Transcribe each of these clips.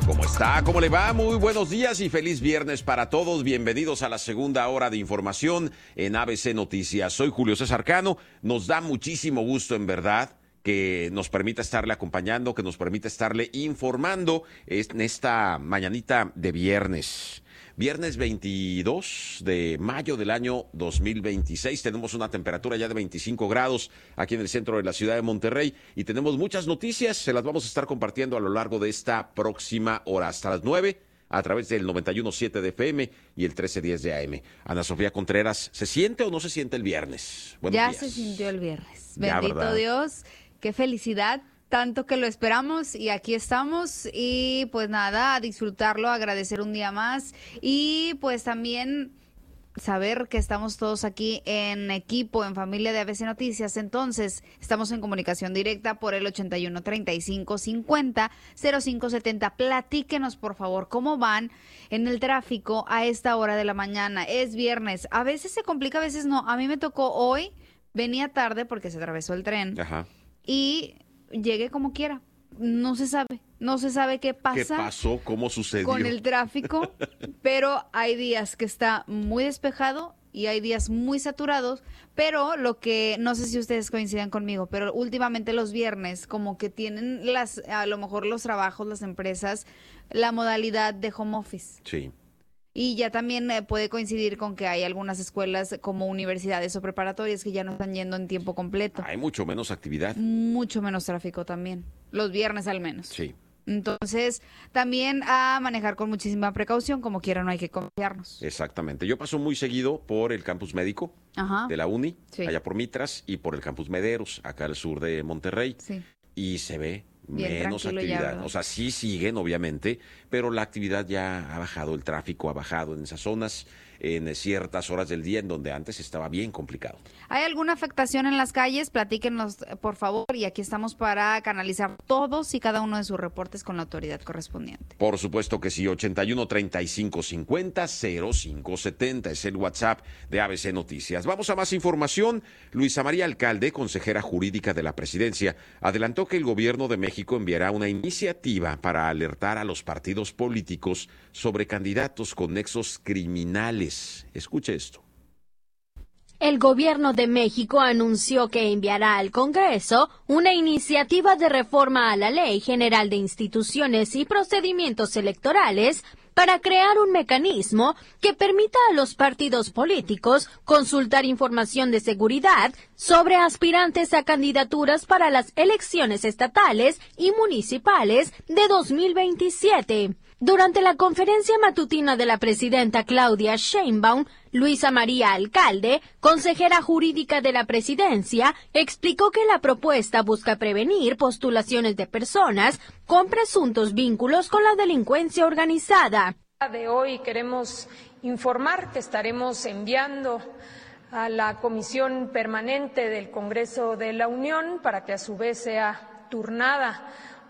¿Cómo está? ¿Cómo le va? Muy buenos días y feliz viernes para todos. Bienvenidos a la segunda hora de información en ABC Noticias. Soy Julio César Cano. Nos da muchísimo gusto, en verdad, que nos permita estarle acompañando, que nos permita estarle informando en esta mañanita de viernes. Viernes 22 de mayo del año 2026. Tenemos una temperatura ya de 25 grados aquí en el centro de la ciudad de Monterrey y tenemos muchas noticias. Se las vamos a estar compartiendo a lo largo de esta próxima hora hasta las 9 a través del 91.7 de FM y el 1310 de AM. Ana Sofía Contreras, ¿se siente o no se siente el viernes? Buenos días. Se sintió el viernes. Ya, Bendito ¿verdad? Dios, qué felicidad. Tanto que lo esperamos y aquí estamos y pues nada, a disfrutarlo, agradecer un día más y pues también saber que estamos todos aquí en equipo, en familia de ABC Noticias. Entonces, estamos en comunicación directa por el 81-35-50-0570. Platíquenos, por favor, cómo van en el tráfico a esta hora de la mañana. Es viernes, a veces se complica, a veces no. A mí me tocó hoy, venía tarde porque se atravesó el tren. Ajá. Y llegué como quiera. No se sabe qué pasa. ¿Qué pasó? ¿Cómo sucedió? Con el tráfico, pero hay días que está muy despejado y hay días muy saturados, pero lo que, no sé si ustedes coincidan conmigo, pero últimamente los viernes como que tienen a lo mejor los trabajos, las empresas, la modalidad de home office. Sí. Y ya también puede coincidir con que hay algunas escuelas como universidades o preparatorias que ya no están yendo en tiempo completo. Hay mucho menos actividad. Mucho menos tráfico también, los viernes al menos. Sí. Entonces, también a manejar con muchísima precaución, como quiera no hay que confiarnos. Exactamente. Yo paso muy seguido por el campus médico de la Uni, Sí. allá por Mitras, y por el campus Mederos, acá al sur de Monterrey. Sí. Y se ve Bien menos tranquilo ya, actividad. ¿verdad? O sea, sí siguen, obviamente, pero la actividad ya ha bajado, el tráfico ha bajado en esas zonas, en ciertas horas del día en donde antes estaba bien complicado. ¿Hay alguna afectación en las calles? Platíquenos, por favor, y aquí estamos para canalizar todos y cada uno de sus reportes con la autoridad correspondiente. Por supuesto que sí, 81-35-50-0570 es el WhatsApp de ABC Noticias. Vamos a más información. Luisa María Alcalde, consejera jurídica de la Presidencia, adelantó que el gobierno de México enviará una iniciativa para alertar a los partidos políticos sobre candidatos con nexos criminales. Escuche esto. El gobierno de México anunció que enviará al Congreso una iniciativa de reforma a la Ley General de Instituciones y Procedimientos Electorales para crear un mecanismo que permita a los partidos políticos consultar información de seguridad sobre aspirantes a candidaturas para las elecciones estatales y municipales de 2027. Durante la conferencia matutina de la presidenta Claudia Sheinbaum, Luisa María Alcalde, consejera jurídica de la presidencia, explicó que la propuesta busca prevenir postulaciones de personas con presuntos vínculos con la delincuencia organizada. De hoy queremos informar que estaremos enviando a la Comisión Permanente del Congreso de la Unión para que a su vez sea turnada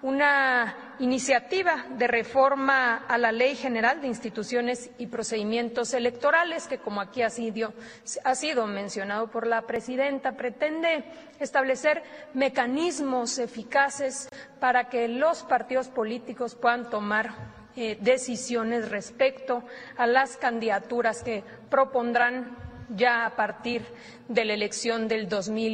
una iniciativa de reforma a la Ley General de Instituciones y Procedimientos Electorales que, como aquí ha sido mencionado por la presidenta, pretende establecer mecanismos eficaces para que los partidos políticos puedan tomar decisiones respecto a las candidaturas que propondrán ya a partir de la elección del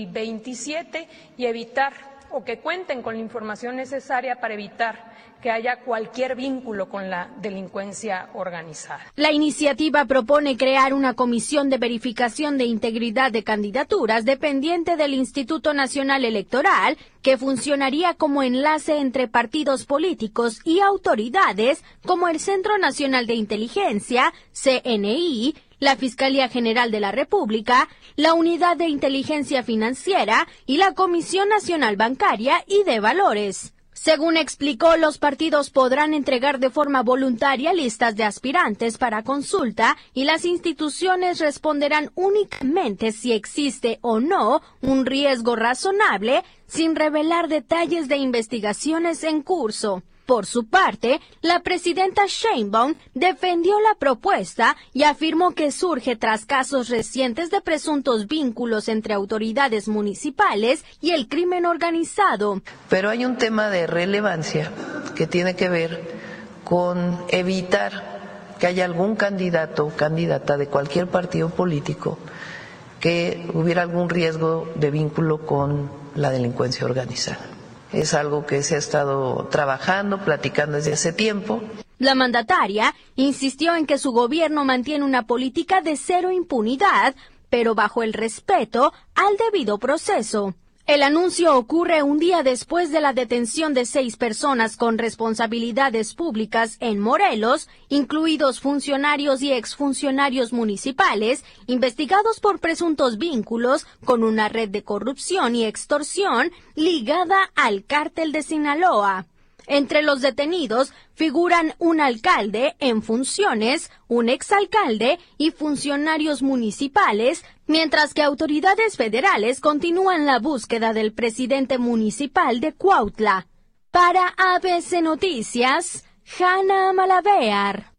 2027 y evitar o que cuenten con la información necesaria para evitar que haya cualquier vínculo con la delincuencia organizada. La iniciativa propone crear una comisión de verificación de integridad de candidaturas dependiente del Instituto Nacional Electoral, que funcionaría como enlace entre partidos políticos y autoridades como el Centro Nacional de Inteligencia, CNI, la Fiscalía General de la República, la Unidad de Inteligencia Financiera y la Comisión Nacional Bancaria y de Valores. Según explicó, los partidos podrán entregar de forma voluntaria listas de aspirantes para consulta y las instituciones responderán únicamente si existe o no un riesgo razonable, sin revelar detalles de investigaciones en curso. Por su parte, la presidenta Sheinbaum defendió la propuesta y afirmó que surge tras casos recientes de presuntos vínculos entre autoridades municipales y el crimen organizado. Pero hay un tema de relevancia que tiene que ver con evitar que haya algún candidato o candidata de cualquier partido político que hubiera algún riesgo de vínculo con la delincuencia organizada. Es algo que se ha estado trabajando, platicando desde hace tiempo. La mandataria insistió en que su gobierno mantiene una política de cero impunidad, pero bajo el respeto al debido proceso. El anuncio ocurre un día después de la detención de 6 personas con responsabilidades públicas en Morelos, incluidos funcionarios y exfuncionarios municipales, investigados por presuntos vínculos con una red de corrupción y extorsión ligada al cártel de Sinaloa. Entre los detenidos figuran un alcalde en funciones, un exalcalde y funcionarios municipales, mientras que autoridades federales continúan la búsqueda del presidente municipal de Cuautla. Para ABC Noticias, Hanna Malavear.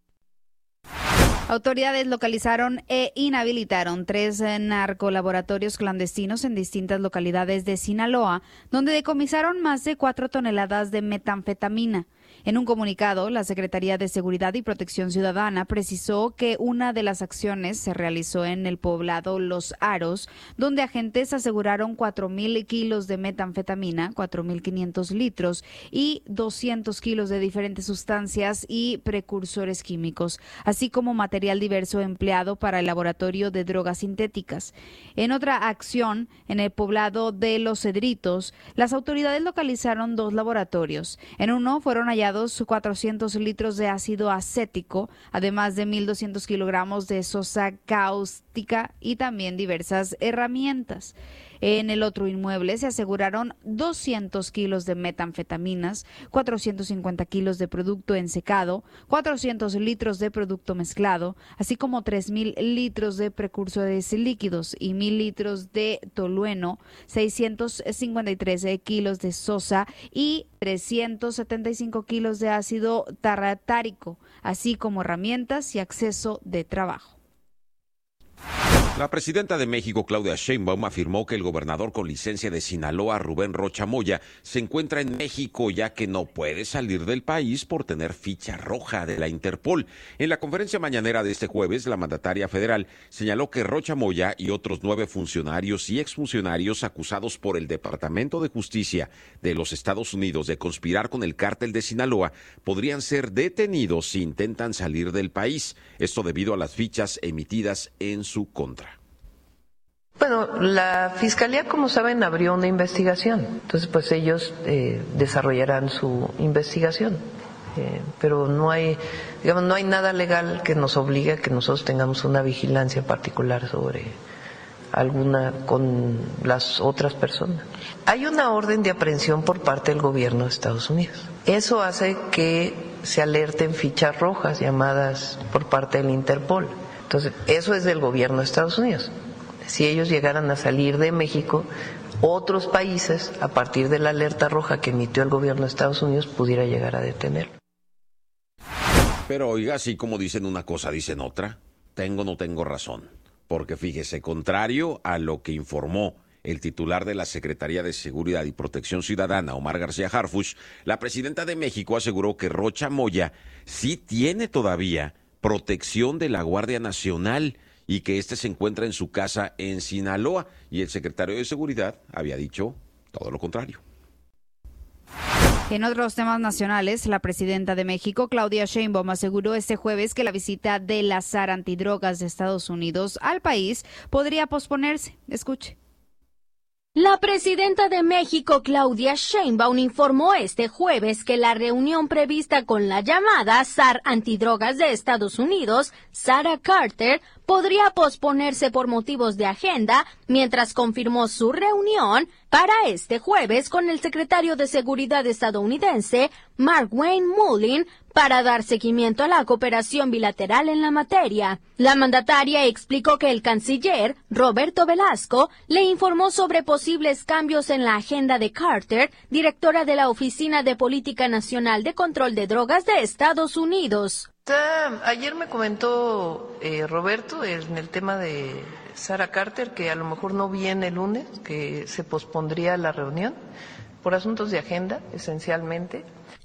Autoridades localizaron e inhabilitaron 3 narcolaboratorios clandestinos en distintas localidades de Sinaloa, donde decomisaron más de 4 toneladas de metanfetamina. En un comunicado, la Secretaría de Seguridad y Protección Ciudadana precisó que una de las acciones se realizó en el poblado Los Aros, donde agentes aseguraron 4,000 kilos de metanfetamina, 4,500 litros y 200 kilos de diferentes sustancias y precursores químicos, así como material diverso empleado para el laboratorio de drogas sintéticas. En otra acción, en el poblado de Los Cedritos, las autoridades localizaron 2 laboratorios. En uno fueron hallados 400 litros de ácido acético, además de 1,200 kilogramos de sosa cáustica y también diversas herramientas. En el otro inmueble se aseguraron 200 kilos de metanfetaminas, 450 kilos de producto ensecado, 400 litros de producto mezclado, así como 3,000 litros de precursores líquidos y 1,000 litros de tolueno, 653 kilos de sosa y 375 kilos de ácido tartárico, así como herramientas y acceso de trabajo. La presidenta de México, Claudia Sheinbaum, afirmó que el gobernador con licencia de Sinaloa, Rubén Rocha Moya, se encuentra en México ya que no puede salir del país por tener ficha roja de la Interpol. En la conferencia mañanera de este jueves, la mandataria federal señaló que Rocha Moya y otros 9 funcionarios y exfuncionarios acusados por el Departamento de Justicia de los Estados Unidos de conspirar con el cártel de Sinaloa podrían ser detenidos si intentan salir del país. Esto debido a las fichas emitidas en su contra. Bueno, la Fiscalía, como saben, abrió una investigación. Entonces, pues ellos desarrollarán su investigación. Pero no hay nada legal que nos obligue a que nosotros tengamos una vigilancia particular sobre alguna con las otras personas. Hay una orden de aprehensión por parte del gobierno de Estados Unidos. Eso hace que se alerten fichas rojas llamadas por parte del Interpol. Entonces, eso es del gobierno de Estados Unidos. Si ellos llegaran a salir de México, otros países, a partir de la alerta roja que emitió el gobierno de Estados Unidos, pudiera llegar a detenerlo. Pero oiga, así como dicen una cosa, dicen otra. No tengo razón. Porque fíjese, contrario a lo que informó el titular de la Secretaría de Seguridad y Protección Ciudadana, Omar García Harfuch, la presidenta de México aseguró que Rocha Moya sí tiene todavía protección de la Guardia Nacional y que se encuentra en su casa en Sinaloa, y el secretario de Seguridad había dicho todo lo contrario. En otros temas nacionales, la presidenta de México, Claudia Sheinbaum, aseguró este jueves que la visita de la SAR antidrogas de Estados Unidos al país podría posponerse. Escuche. La presidenta de México, Claudia Sheinbaum, informó este jueves que la reunión prevista con la llamada SAR antidrogas de Estados Unidos, Sarah Carter, podría posponerse por motivos de agenda, mientras confirmó su reunión para este jueves con el secretario de Seguridad estadounidense, Mark Wayne Mullin, para dar seguimiento a la cooperación bilateral en la materia. La mandataria explicó que el canciller, Roberto Velasco, le informó sobre posibles cambios en la agenda de Carter, directora de la Oficina de Política Nacional de Control de Drogas de Estados Unidos. Ayer me comentó Roberto en el tema de Sarah Carter que a lo mejor no viene el lunes, que se pospondría la reunión por asuntos de agenda, esencialmente.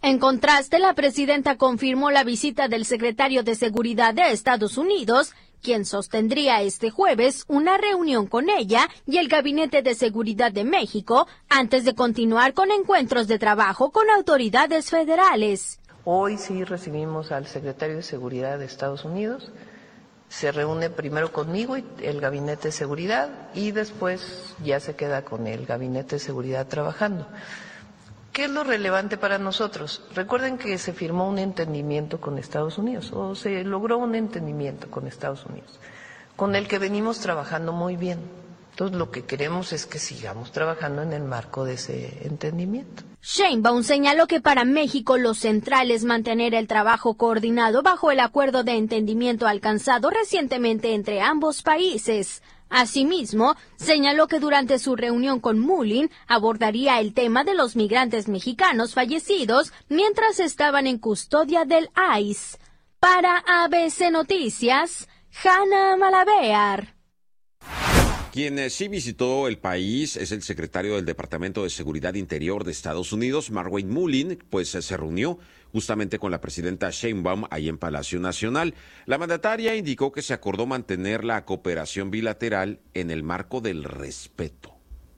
En contraste, la presidenta confirmó la visita del secretario de Seguridad de Estados Unidos, quien sostendría este jueves una reunión con ella y el Gabinete de Seguridad de México antes de continuar con encuentros de trabajo con autoridades federales. Hoy sí recibimos al secretario de Seguridad de Estados Unidos. Se reúne primero conmigo y el Gabinete de Seguridad y después ya se queda con el Gabinete de Seguridad trabajando. ¿Qué es lo relevante para nosotros? Recuerden que se firmó un entendimiento con Estados Unidos, o se logró un entendimiento con Estados Unidos, con el que venimos trabajando muy bien. Entonces, lo que queremos es que sigamos trabajando en el marco de ese entendimiento. Sheinbaum señaló que para México lo central es mantener el trabajo coordinado bajo el acuerdo de entendimiento alcanzado recientemente entre ambos países. Asimismo, señaló que durante su reunión con Mullin abordaría el tema de los migrantes mexicanos fallecidos mientras estaban en custodia del ICE. Para ABC Noticias, Hanna Malabear. Quien sí visitó el país es el secretario del Departamento de Seguridad Interior de Estados Unidos, Markwayne Mullin, pues se reunió justamente con la presidenta Sheinbaum ahí en Palacio Nacional. La mandataria indicó que se acordó mantener la cooperación bilateral en el marco del respeto.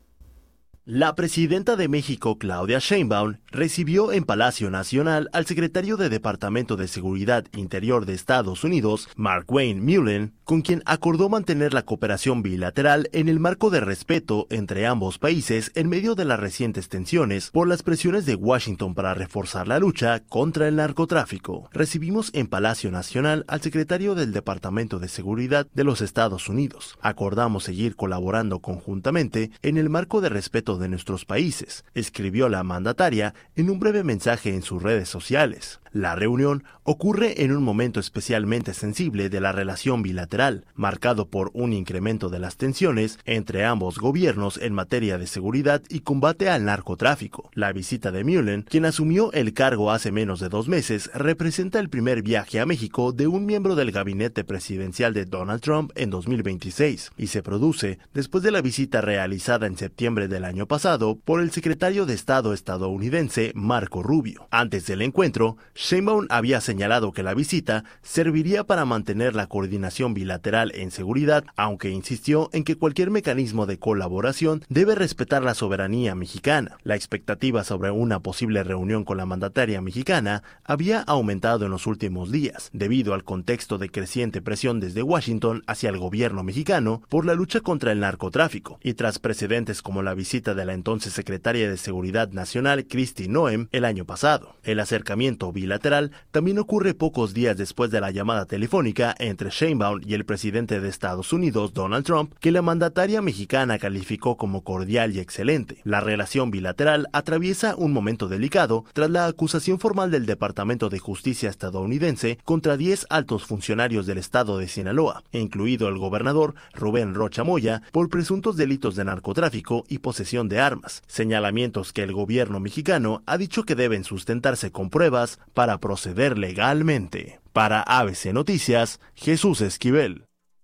La presidenta de México, Claudia Sheinbaum, recibió en Palacio Nacional al secretario de Departamento de Seguridad Interior de Estados Unidos, Markwayne Mullin, con quien acordó mantener la cooperación bilateral en el marco de respeto entre ambos países en medio de las recientes tensiones por las presiones de Washington para reforzar la lucha contra el narcotráfico. Recibimos en Palacio Nacional al secretario del Departamento de Seguridad de los Estados Unidos. Acordamos seguir colaborando conjuntamente en el marco de respeto de nuestros países, escribió la mandataria en un breve mensaje en sus redes sociales. La reunión ocurre en un momento especialmente sensible de la relación bilateral, marcado por un incremento de las tensiones entre ambos gobiernos en materia de seguridad y combate al narcotráfico. La visita de Mullin, quien asumió el cargo hace menos de 2 meses, representa el primer viaje a México de un miembro del gabinete presidencial de Donald Trump en 2026 y se produce después de la visita realizada en septiembre del año pasado por el secretario de Estado estadounidense Marco Rubio. Antes del encuentro, Sheinbaum había señalado que la visita serviría para mantener la coordinación bilateral en seguridad, aunque insistió en que cualquier mecanismo de colaboración debe respetar la soberanía mexicana. La expectativa sobre una posible reunión con la mandataria mexicana había aumentado en los últimos días, debido al contexto de creciente presión desde Washington hacia el gobierno mexicano por la lucha contra el narcotráfico, y tras precedentes como la visita de la entonces secretaria de Seguridad Nacional, Kristi Noem, el año pasado. El acercamiento bilateral también ocurre pocos días después de la llamada telefónica entre Sheinbaum y el presidente de Estados Unidos, Donald Trump, que la mandataria mexicana calificó como cordial y excelente. La relación bilateral atraviesa un momento delicado tras la acusación formal del Departamento de Justicia estadounidense contra 10 altos funcionarios del estado de Sinaloa, incluido el gobernador Rubén Rocha Moya, por presuntos delitos de narcotráfico y posesión de armas, señalamientos que el gobierno mexicano ha dicho que deben sustentarse con pruebas para proceder legalmente. Para ABC Noticias, Jesús Esquivel.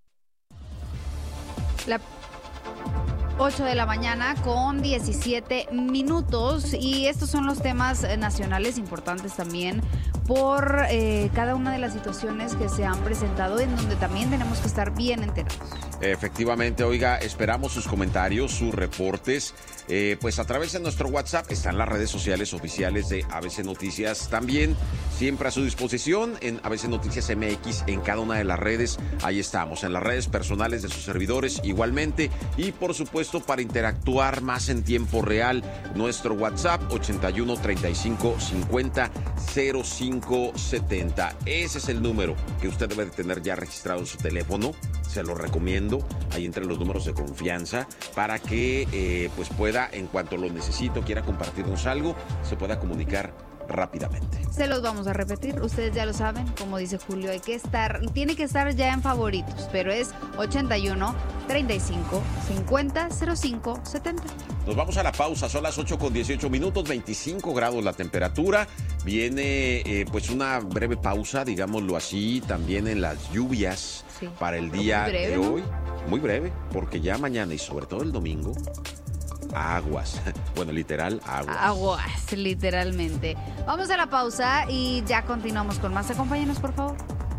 8 de la mañana con 17 minutos y estos son los temas nacionales importantes también por cada una de las situaciones que se han presentado en donde también tenemos que estar bien enterados. Efectivamente, oiga, esperamos sus comentarios, sus reportes, pues a través de nuestro WhatsApp, están las redes sociales oficiales de ABC Noticias también, siempre a su disposición en ABC Noticias MX en cada una de las redes, ahí estamos, en las redes personales de sus servidores igualmente y por supuesto para interactuar más en tiempo real, nuestro WhatsApp 81 35 50 05 70, ese es el número que usted debe de tener ya registrado en su teléfono, se lo recomiendo, ahí entre los números de confianza para que pues pueda, en cuanto lo necesite o quiera compartirnos algo, se pueda comunicar rápidamente. Se los vamos a repetir, ustedes ya lo saben, como dice Julio, tiene que estar ya en favoritos, pero es 81 35 50 05 70. Nos vamos a la pausa, son las 8 con 18 minutos, 25 grados la temperatura, viene pues una breve pausa, digámoslo así, también en las lluvias sí, para el día breve, de hoy, muy breve, porque ya mañana y sobre todo el domingo Aguas. Bueno, literal, aguas. Aguas, literalmente. Vamos a la pausa y ya continuamos con más. Acompáñenos, por favor.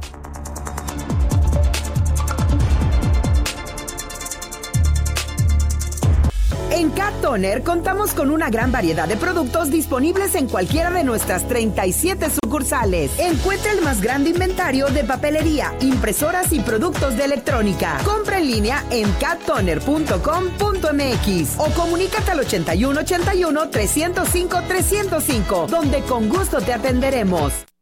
En Cat Toner contamos con una gran variedad de productos disponibles en cualquiera de nuestras 37 sucursales. Encuentra el más grande inventario de papelería, impresoras y productos de electrónica. Compra en línea en cattoner.com.mx o comunícate al 8181 305 305, donde con gusto te atenderemos.